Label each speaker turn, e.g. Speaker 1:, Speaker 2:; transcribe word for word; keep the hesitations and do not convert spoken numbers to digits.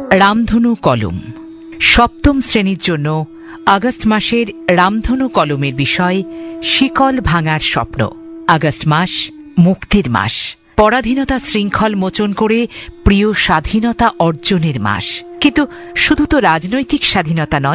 Speaker 1: রামধনু কলম। সপ্তম শ্রেণীর জন্য আগস্ট মাসের রামধনু কলমের বিষয় শিকল ভাঙার স্বপ্ন। আগস্ট মাস মুক্তির মাস, পরাধীনতা শৃঙ্খল মোচন করে প্রিয় স্বাধীনতা অর্জনের মাস। কিন্তু শুধু তো রাজনৈতিক স্বাধীনতা নয়,